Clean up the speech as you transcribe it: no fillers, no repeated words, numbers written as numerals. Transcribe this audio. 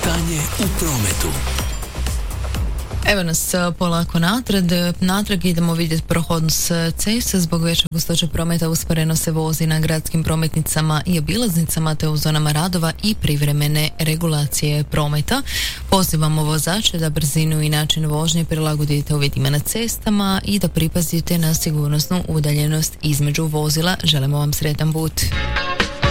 Stanje u prometu. Evo nas polako natrag idemo vidjeti prohodnost ceste. Zbog veće gustoće prometa usporeno se vozi na gradskim prometnicama i obilaznicama te u zonama radova i privremene regulacije prometa. Pozivamo vozače da brzinu i način vožnje prilagodite uvjetima na cestama i da pripazite na sigurnosnu udaljenost između vozila. Želimo vam sretan put.